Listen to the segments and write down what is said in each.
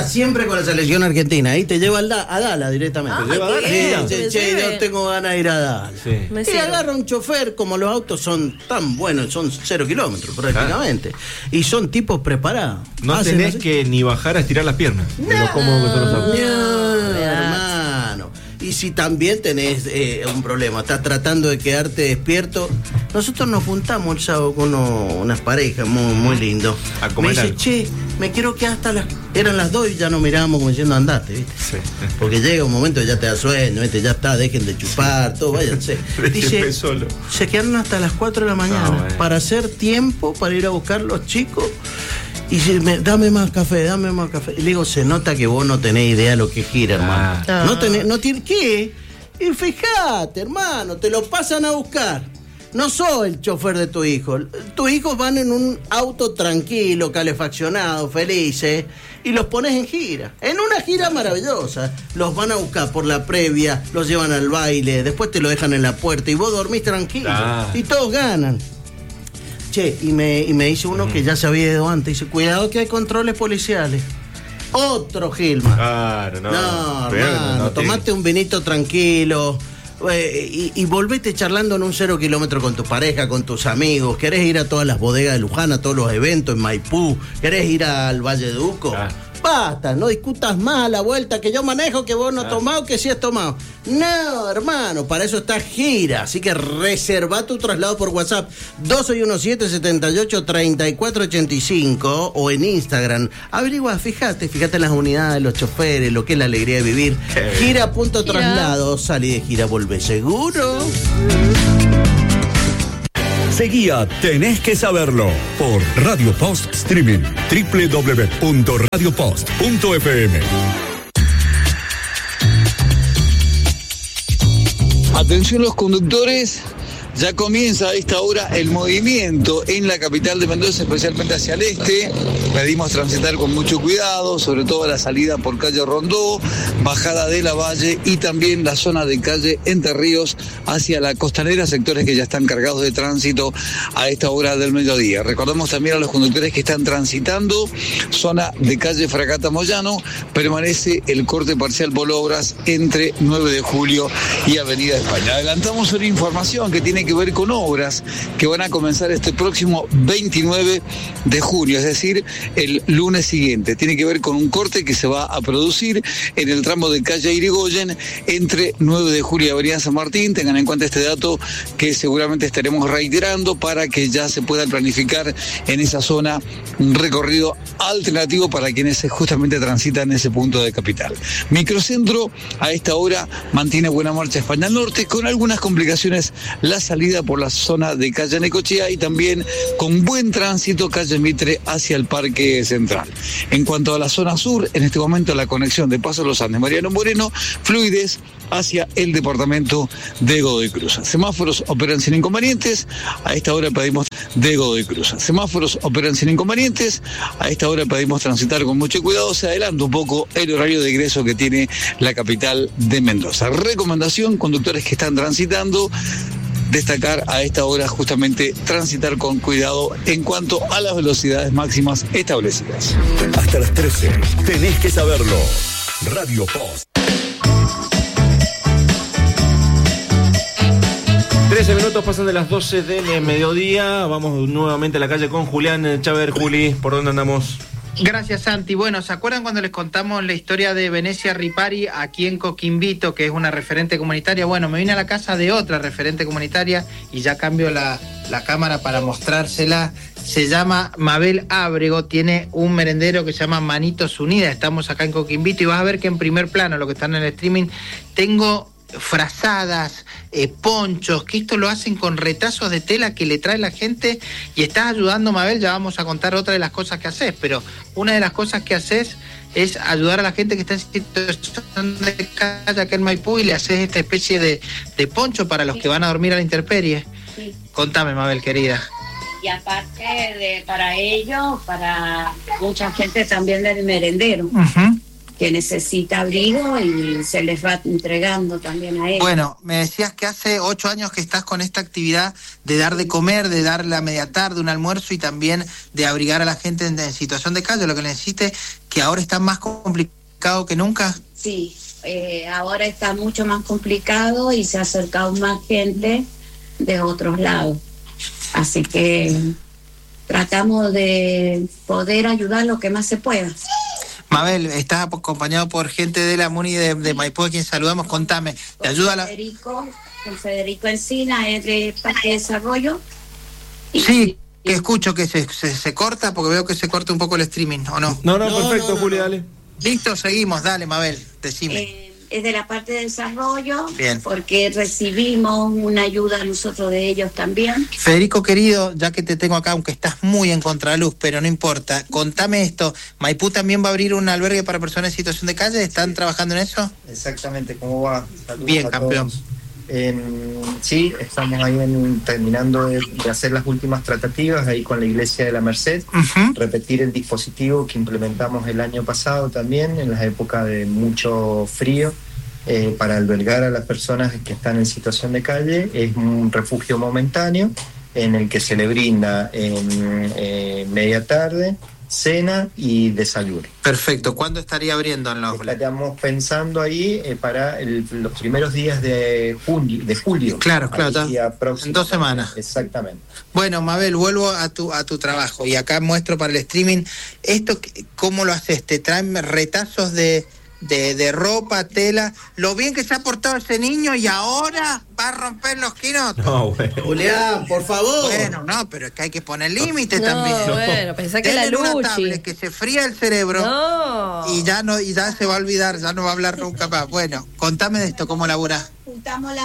está siempre con la selección argentina. Ahí te lleva a Dallas directamente. ¿Te lleva a Dallas? Yo tengo ganas de ir a Dallas. Sí. Y agarra un chofer, como los autos son tan buenos, son 0 kilómetros prácticamente. Y son tipos preparados. No tenés que ni bajar a estirar las piernas. De lo cómodo que son los autos. Hermano. Y si también tenés un problema, estás tratando de quedarte despierto. Nosotros nos juntamos el sábado con unas parejas muy lindos. Me dice, che, me quiero quedar hasta eran las 2 y ya nos mirábamos como diciendo andate, ¿viste? Sí. Porque llega un momento que ya te da sueño, ¿viste? Ya está, dejen de chupar, todo, váyanse. Dice, se quedaron hasta las 4 de la mañana para hacer tiempo para ir a buscar los chicos. Y dice, dame más café. Y le digo, se nota que vos no tenés idea de lo que gira, hermano. No tiene ¿qué? Y fíjate, hermano, te lo pasan a buscar. No soy el chofer de tu hijo. Tus hijos van en un auto tranquilo, calefaccionado, felices, y los pones en gira. En una gira maravillosa. Los van a buscar por la previa, los llevan al baile, después te lo dejan en la puerta y vos dormís tranquilo. Y todos ganan. Che, y me dice uno que ya se había ido antes, dice, cuidado que hay controles policiales. Otro Gilman. Claro, no, hermano, tomate un vinito tranquilo y volvete charlando en un 0 kilómetro con tu pareja, con tus amigos. ¿Querés ir a todas las bodegas de Luján, a todos los eventos en Maipú? ¿Querés ir al Valle de Uco? Basta, no discutas más a la vuelta que yo manejo, que vos no has tomado, que sí has tomado. No, hermano, para eso está Gira. Así que reserva tu traslado por WhatsApp 2617-783485 o en Instagram. Averigua, fíjate en las unidades, los choferes, lo que es la alegría de vivir. Gira.traslado, salí de gira, volvé seguro. Seguía Tenés que Saberlo por Radio Post Streaming, www.radiopost.fm. Atención los conductores, ya comienza a esta hora el movimiento en la capital de Mendoza, especialmente hacia el este. Pedimos transitar con mucho cuidado, sobre todo la salida por calle Rondó, bajada de la Valle y también la zona de calle Entre Ríos hacia la costanera, sectores que ya están cargados de tránsito a esta hora del mediodía. Recordamos también a los conductores que están transitando, zona de calle Fragata Moyano, permanece el corte parcial por obras entre 9 de julio y Avenida España. Adelantamos una información que tiene que ver con obras que van a comenzar este próximo 29 de junio, es decir, el lunes siguiente. Tiene que ver con un corte que se va a producir en el tramo de calle Irigoyen entre 9 de julio y Avenida San Martín. Tengan en cuenta este dato que seguramente estaremos reiterando para que ya se pueda planificar en esa zona un recorrido alternativo para quienes justamente transitan ese punto de capital. Microcentro a esta hora mantiene buena marcha España Norte, con algunas complicaciones la salida por la zona de calle Necochea y también con buen tránsito calle Mitre hacia el Parque Central. En cuanto a la zona sur, en este momento la conexión de Paso Los Andes, Mariano Moreno, fluidez hacia el departamento de Godoy Cruz. Semáforos operan sin inconvenientes, a esta hora pedimos de Godoy Cruz. Semáforos operan sin inconvenientes, a esta hora pedimos transitar con mucho cuidado. Se adelanta un poco el horario de ingreso que tiene la capital de Mendoza. Recomendación, conductores que están transitando, destacar a esta hora justamente transitar con cuidado en cuanto a las velocidades máximas establecidas. Hasta las 13, Tenés que Saberlo. Radio Post. 13 minutos pasan de las 12 del mediodía. Vamos nuevamente a la calle con Julián Chávez. Juli, ¿por dónde andamos? Gracias, Santi. Bueno, ¿se acuerdan cuando les contamos la historia de Venecia Ripari aquí en Coquimbito, que es una referente comunitaria? Bueno, me vine a la casa de otra referente comunitaria y ya cambio la cámara para mostrársela. Se llama Mabel Ábrego, tiene un merendero que se llama Manitos Unidas. Estamos acá en Coquimbito y vas a ver que en primer plano, lo que están en el streaming, tengo frazadas, ponchos, que esto lo hacen con retazos de tela que le trae la gente y estás ayudando, Mabel. Ya vamos a contar otra de las cosas que haces, pero una de las cosas que haces es ayudar a la gente que está en situación de calle acá en Maipú y le haces esta especie de poncho para los que van a dormir a la intemperie. Sí. Contame, Mabel, querida. Y aparte para ellos, para mucha gente también del merendero. Uh-huh. que necesita abrigo y se les va entregando también a ellos. Bueno, me decías que hace 8 años que estás con esta actividad de dar de comer, de dar la media tarde, un almuerzo y también de abrigar a la gente en situación de calle, lo que necesite, que ahora está más complicado que nunca. Sí, ahora está mucho más complicado y se ha acercado más gente de otros lados. Así que tratamos de poder ayudar lo que más se pueda. Mabel, estás acompañado por gente de la MUNI de Maipú, a quien saludamos. Contame, ¿te ayuda la...? Con Federico Encina, es de Parque de Desarrollo. Sí, que escucho que se corta, porque veo que se corta un poco el streaming, ¿o no? No, perfecto, Juli, dale. Listo, seguimos, dale, Mabel, decime. Es de la parte de desarrollo. Bien. Porque recibimos una ayuda nosotros de ellos también. Federico, querido, ya que te tengo acá, aunque estás muy en contraluz, pero no importa, contame esto. ¿Maipú también va a abrir un albergue para personas en situación de calle? ¿Están trabajando en eso? Exactamente, ¿cómo va? Saludos. Bien, campeón. Sí, estamos ahí terminando de hacer las últimas tratativas ahí con la Iglesia de la Merced, repetir el dispositivo que implementamos el año pasado también, en las épocas de mucho frío, para albergar a las personas que están en situación de calle. Es un refugio momentáneo en el que se le brinda media tarde, cena y desayuno. Perfecto. ¿Cuándo estaría abriendo en los...? Estaríamos pensando ahí para los primeros días de julio. Claro, en 2 semanas. Exactamente. Bueno, Mabel, vuelvo a tu trabajo y acá muestro para el streaming. ¿Esto cómo lo haces? ¿Te traen retazos de ropa, tela? Lo bien que se ha portado ese niño y ahora va a romper los quinotos. No, bueno. Julián, por favor. Bueno, no, pero es que hay que poner límite también. Bueno, pensá que la una Luchi. tablet que se fría el cerebro. No. Y ya se va a olvidar, ya no va a hablar nunca más. Bueno, contame de esto, ¿cómo laburás? Juntamos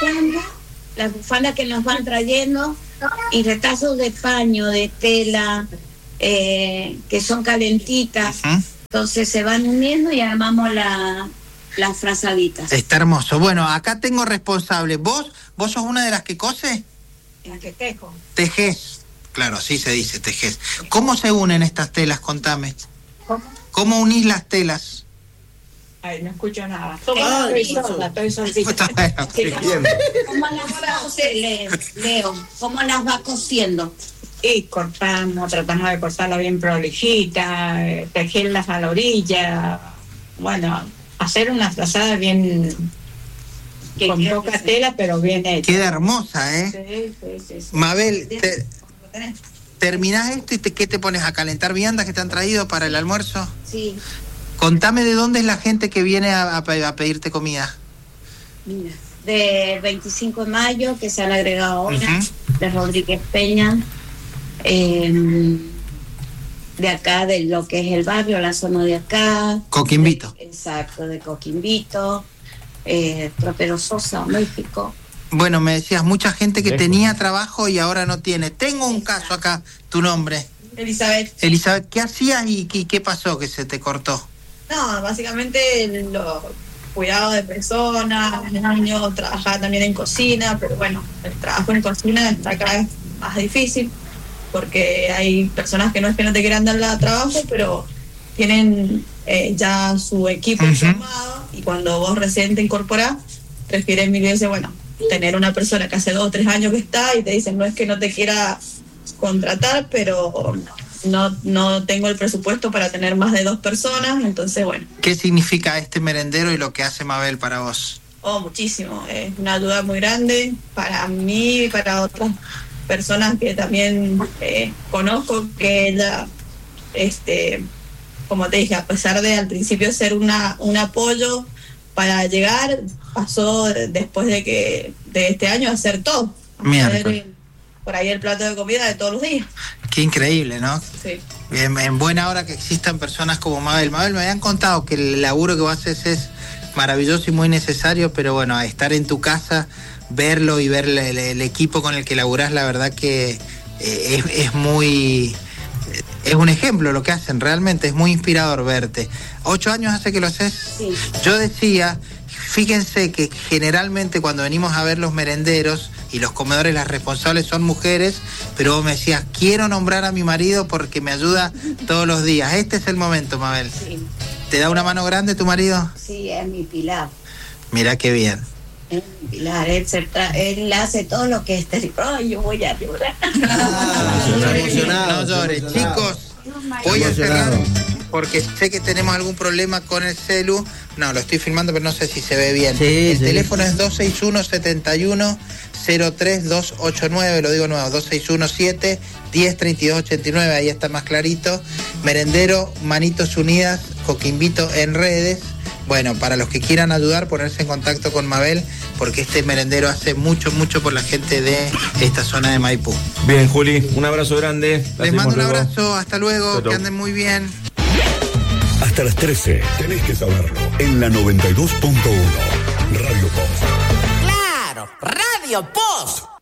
las bufandas que nos van trayendo y retazos de paño, de tela, que son calentitas. Entonces se van uniendo y armamos las frazaditas. Está hermoso. Bueno, acá tengo responsable. ¿Vos sos una de las que cose? La que tejo. Tejés. Claro, sí se dice tejés. ¿Cómo se unen estas telas? Contame. ¿Cómo unís las telas? Ay, no escucho nada. Estoy solita. ¿Cómo las va cosiendo, Leo? ¿Cómo las va cosiendo? Y tratamos de cortarla bien prolijita, tejerlas a la orilla, bueno, hacer una frazada bien, con poca tela, pero bien hecha. Queda hermosa, ¿eh? Sí. Mabel, ¿terminás esto y qué te pones a calentar viandas que te han traído para el almuerzo? Sí. Contame de dónde es la gente que viene a pedirte comida. Mira, de 25 de mayo, que se han agregado ahora, de Rodríguez Peña, de acá, de lo que es el barrio, la zona de acá. Coquimbito. Exacto, de Coquimbito, Tropero Sosa, México. Bueno, me decías, mucha gente que tenía trabajo y ahora no tiene. Tengo un caso acá, tu nombre. Elizabeth, ¿qué hacías y qué pasó que se te cortó? No, básicamente los cuidados de personas, niños, trabajar también en cocina, pero bueno, el trabajo en cocina está cada vez más difícil, porque hay personas que no es que no te quieran dar trabajo, pero tienen ya su equipo formado, y cuando vos recién te incorporás, prefieres mil veces, bueno, tener una persona que hace 2 o 3 años que está y te dicen, no es que no te quiera contratar, pero no tengo el presupuesto para tener más de 2 personas, entonces bueno. ¿Qué significa este merendero y lo que hace Mabel para vos? Muchísimo, es una ayuda muy grande para mí y para otras personas que también conozco, que ella, como te dije, a pesar de al principio ser un apoyo para llegar, pasó después de este año a hacer todo. Por ahí el plato de comida de todos los días. Qué increíble, ¿no? Sí. En buena hora que existan personas como Mabel. Mabel, me habían contado que el laburo que vos haces es maravilloso y muy necesario, pero bueno, a estar en tu casa, verlo y ver el equipo con el que laburás, la verdad que es un ejemplo lo que hacen, realmente es muy inspirador verte. 8 años hace que lo haces. Sí. Yo decía, fíjense que generalmente cuando venimos a ver los merenderos y los comedores, las responsables son mujeres, pero vos me decías, quiero nombrar a mi marido porque me ayuda todos los días. Este es el momento, Mabel. Sí. ¿Te da una mano grande tu marido? Sí, es mi pilar. Mirá qué bien. Es mi pilar. Él hace todo lo que es. Ay, yo voy a llorar. No llores, chicos. Voy a cerrar porque sé que tenemos algún problema con el celu. No, lo estoy filmando, pero no sé si se ve bien. El teléfono es 261-71-03-289, lo digo nuevo, 261-7-10-32-89, ahí está más clarito. Merendero Manitos Unidas, Coquimbito en redes. Bueno, para los que quieran ayudar, ponerse en contacto con Mabel, porque este merendero hace mucho por la gente de esta zona de Maipú. Bien, Juli, un abrazo grande. Les mando un abrazo, hasta luego, que anden muy bien. Hasta las 13, tenés que saberlo. En la 92.1, Radio Post. ¡Claro! ¡Radio Post!